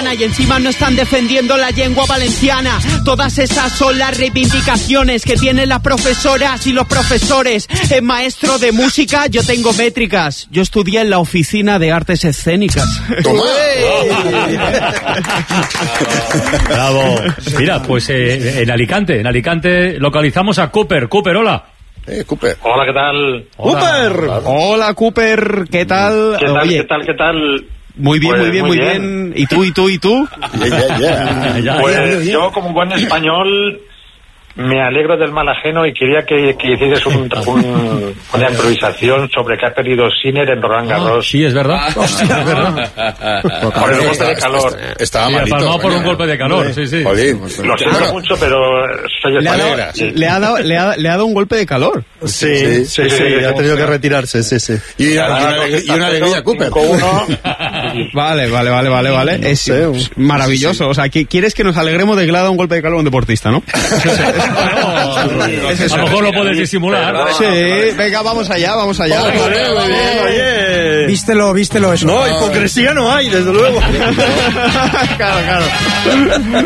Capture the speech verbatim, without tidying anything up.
castellana y encima no están defendiendo la lengua valenciana. Todas esas son las reivindicaciones que tienen las profesoras y los profesores. Es maestro de música, yo tengo métricas. Yo estudié en la Oficina de Artes Escénicas. ¡Toma! Bravo. Mira, pues eh, en Alicante, en Alicante localizamos a Cooper. Cooper, hola. Eh, Cooper. Hola, ¿qué tal? ¡Cooper! Hola. Hola, Cooper, ¿qué tal? ¿Qué tal, Oye, qué tal, qué tal? Muy bien, Pues, muy bien, muy muy bien. bien. ¿Y tú, y tú, y tú? Yeah, yeah, yeah. Ya, Pues ya, ya. yo, como buen español, me alegro del mal ajeno y quería que, que hicieses un, un, una improvisación sobre qué ha perdido Sinner en Roland Garros. Sí, es verdad. Hostia, es verdad. Por el golpe de calor. Estaba Sí, malito. palmado por coño. un golpe de calor, sí, sí. Jolín. Lo siento mucho, pero soy Le ha, dado, español. Sí. le, ha dado, le, ha, le ha dado un golpe de calor. Sí, Sí, sí, sí, sí, sí. ha tenido que retirarse, sí, sí. Y una, y una alegría, y una alegría, Cooper. cinco uno. Vale, vale, vale, vale, vale. Es sé, un- maravilloso. O sea, que- ¿quieres que nos alegremos de que le ha dado un golpe de calor a un deportista, no? Es eso. A lo mejor lo puedes disimular. Sí, venga, vamos allá, vamos allá. Oye, Vístelo, vístelo eso. no, hipocresía no hay, desde luego. Claro, claro.